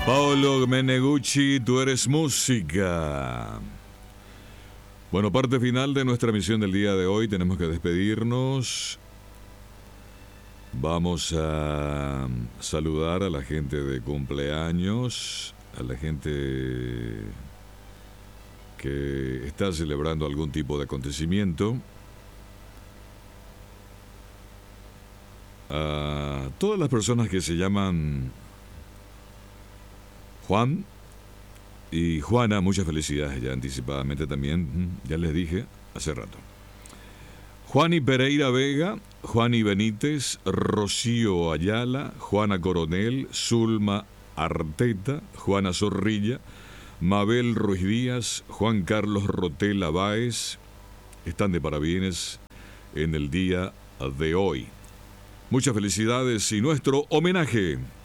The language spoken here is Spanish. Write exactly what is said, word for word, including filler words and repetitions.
Paolo Menegucci, tú eres música. Bueno, parte final de nuestra misión del día de hoy. Tenemos que despedirnos. Vamos a saludar a la gente de cumpleaños, a la gente que está celebrando algún tipo de acontecimiento, a todas las personas que se llaman Juan y Juana. Muchas felicidades ya anticipadamente también, ya les dije hace rato. Juani Pereira Vega, Juani Benítez, Rocío Ayala, Juana Coronel, Zulma Arteta, Juana Zorrilla, Mabel Ruiz Díaz, Juan Carlos Rotela Báez, están de parabienes en el día de hoy. Muchas felicidades y nuestro homenaje